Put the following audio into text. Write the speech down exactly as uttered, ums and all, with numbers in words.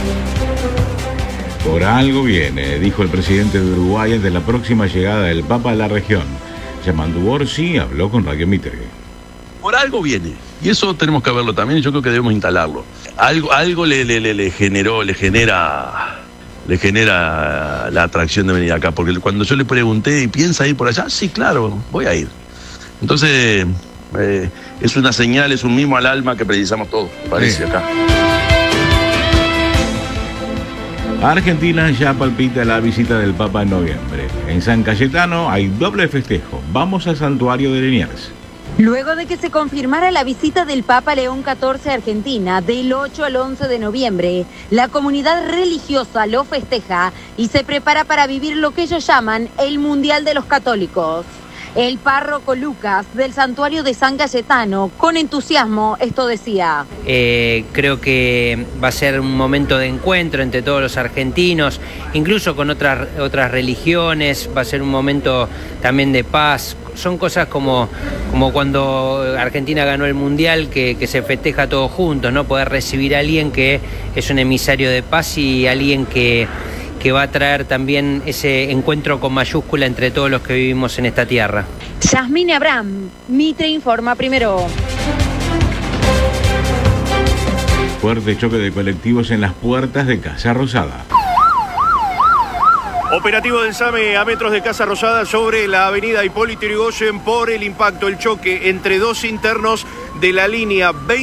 Por algo viene, dijo el presidente de Uruguay ante la próxima llegada del Papa a la región. Yamandu Orsi habló con Radio Mitre. Por algo viene, y eso tenemos que verlo también, y yo creo que debemos instalarlo. Algo, algo le, le, le, le generó, le genera, le genera la atracción de venir acá, porque cuando yo le pregunté, ¿y piensa ir por allá? Sí, claro, voy a ir. Entonces, eh, es una señal, es un mimo al alma que precisamos todos, parece, sí. Acá. Argentina ya palpita la visita del Papa en noviembre. En San Cayetano hay doble festejo. Vamos al santuario de Liniers. Luego de que se confirmara la visita del Papa León catorce a Argentina del ocho al once de noviembre, la comunidad religiosa lo festeja y se prepara para vivir lo que ellos llaman el Mundial de los Católicos. El párroco Lucas del santuario de San Cayetano, con entusiasmo, esto decía. Eh, creo que va a ser un momento de encuentro entre todos los argentinos, incluso con otras, otras religiones, va a ser un momento también de paz. Son cosas como, como cuando Argentina ganó el Mundial, que, que se festeja todos juntos, ¿no? Poder recibir a alguien que es un emisario de paz y alguien que... que va a traer también ese encuentro con mayúscula entre todos los que vivimos en esta tierra. Yasmine Abraham, Mitre informa primero. Fuerte choque de colectivos en las puertas de Casa Rosada. Operativo de SAME a metros de Casa Rosada sobre la avenida Hipólito Yrigoyen por el impacto, el choque entre dos internos de la línea veinte.